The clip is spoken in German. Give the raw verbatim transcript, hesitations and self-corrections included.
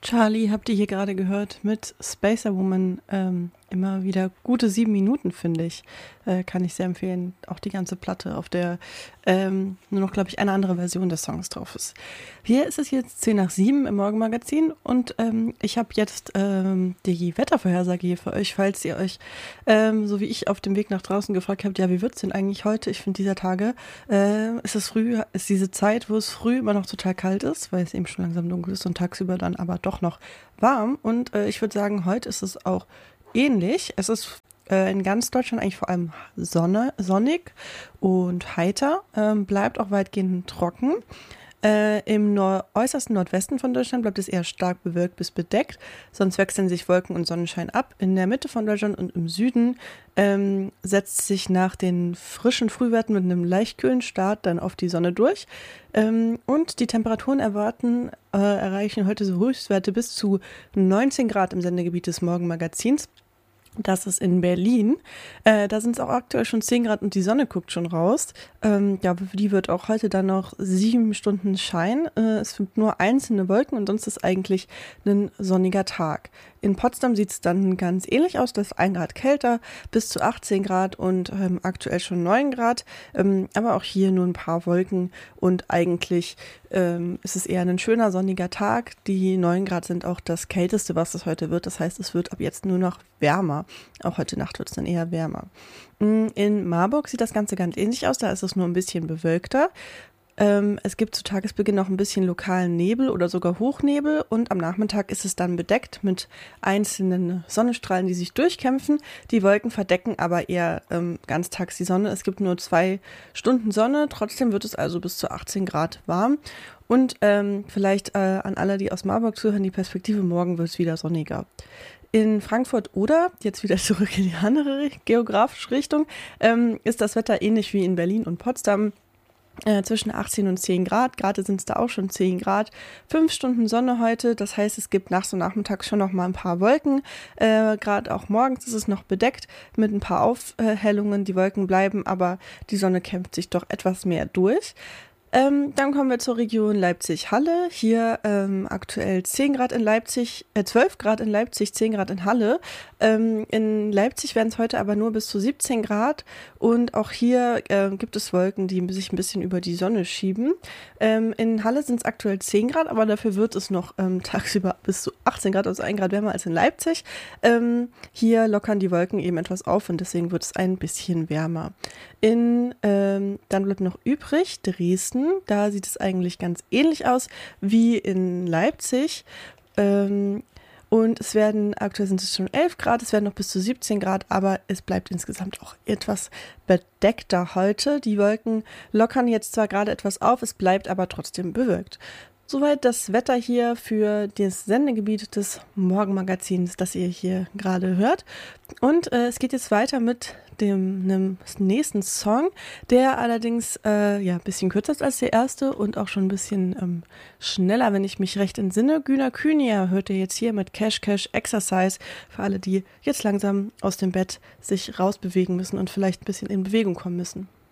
Charlie habt ihr hier gerade gehört mit Spacer Woman. Ähm, immer wieder gute sieben Minuten, finde ich. Äh, kann ich sehr empfehlen. Auch die ganze Platte, auf der ähm, nur noch, glaube ich, eine andere Version des Songs drauf ist. Hier ist es jetzt zehn nach sieben im Morgenmagazin und ähm, ich habe jetzt ähm, die Wettervorhersage hier für euch, falls ihr euch, ähm, so wie ich, auf dem Weg nach draußen gefragt habt, ja, wie wird es denn eigentlich heute? Ich finde, dieser Tage äh, ist es früh, ist diese Zeit, wo es früh immer noch total kalt ist, weil es eben schon langsam dunkel ist und tagsüber dann aber doch noch warm. Und äh, ich würde sagen, heute ist es auch ähnlich. Es ist äh, in ganz Deutschland eigentlich vor allem Sonne, sonnig und heiter, ähm, bleibt auch weitgehend trocken. Äh, Im nor- äußersten Nordwesten von Deutschland bleibt es eher stark bewölkt bis bedeckt, sonst wechseln sich Wolken und Sonnenschein ab. In der Mitte von Deutschland und im Süden ähm, setzt sich nach den frischen Frühwerten mit einem leicht kühlen Start dann auf die Sonne durch. Ähm, und die Temperaturen erwarten, äh, erreichen heute so Höchstwerte bis zu neunzehn Grad im Sendegebiet des Morgenmagazins. Das ist in Berlin. Äh, da sind es auch aktuell schon zehn Grad und die Sonne guckt schon raus. Ähm, ja, die wird auch heute dann noch sieben Stunden scheinen. Äh, es sind nur einzelne Wolken und sonst ist eigentlich ein sonniger Tag. In Potsdam sieht es dann ganz ähnlich aus. Das ist ein Grad kälter, bis zu achtzehn Grad und ähm, aktuell schon neun Grad. Ähm, aber auch hier nur ein paar Wolken und eigentlich ähm, ist es eher ein schöner sonniger Tag. Die neun Grad sind auch das Kälteste, was es heute wird. Das heißt, es wird ab jetzt nur noch wärmer. Auch heute Nacht wird es dann eher wärmer. In Marburg sieht das Ganze ganz ähnlich aus. Da ist es nur ein bisschen bewölkter. Ähm, es gibt zu Tagesbeginn noch ein bisschen lokalen Nebel oder sogar Hochnebel und am Nachmittag ist es dann bedeckt mit einzelnen Sonnenstrahlen, die sich durchkämpfen. Die Wolken verdecken aber eher ähm, ganztags die Sonne. Es gibt nur zwei Stunden Sonne, trotzdem wird es also bis zu achtzehn Grad warm. Und ähm, vielleicht äh, an alle, die aus Marburg zuhören, die Perspektive, morgen wird es wieder sonniger. In Frankfurt oder, jetzt wieder zurück in die andere geografische Richtung, ähm, ist das Wetter ähnlich wie in Berlin und Potsdam. Äh, zwischen achtzehn und zehn Grad, gerade sind es da auch schon zehn Grad, fünf Stunden Sonne heute, das heißt, es gibt nachts und nachmittags schon noch mal ein paar Wolken, äh, gerade auch morgens ist es noch bedeckt mit ein paar Aufhellungen, die Wolken bleiben, aber die Sonne kämpft sich doch etwas mehr durch. Ähm, dann kommen wir zur Region Leipzig-Halle. Hier ähm, aktuell zehn Grad in Leipzig, äh, zwölf Grad in Leipzig, zehn Grad in Halle. Ähm, in Leipzig werden es heute aber nur bis zu siebzehn Grad und auch hier äh, gibt es Wolken, die sich ein bisschen über die Sonne schieben. Ähm, in Halle sind es aktuell zehn Grad, aber dafür wird es noch ähm, tagsüber bis zu achtzehn Grad, also ein Grad wärmer als in Leipzig. Ähm, hier lockern die Wolken eben etwas auf und deswegen wird es ein bisschen wärmer. In, ähm, dann bleibt noch übrig Dresden. Da sieht es eigentlich ganz ähnlich aus wie in Leipzig. Ähm, und es werden, aktuell sind es schon elf Grad, es werden noch bis zu siebzehn Grad, aber es bleibt insgesamt auch etwas bedeckter heute. Die Wolken lockern jetzt zwar gerade etwas auf, es bleibt aber trotzdem bewölkt. Soweit das Wetter hier für das Sendegebiet des Morgenmagazins, das ihr hier gerade hört. Und äh, es geht jetzt weiter mit dem einem nächsten Song, der allerdings äh, ja ein bisschen kürzer ist als der erste und auch schon ein bisschen ähm, schneller, wenn ich mich recht entsinne. Güner Kühnier hört ihr jetzt hier mit Cash Cash Exercise für alle, die jetzt langsam aus dem Bett sich rausbewegen müssen und vielleicht ein bisschen in Bewegung kommen müssen.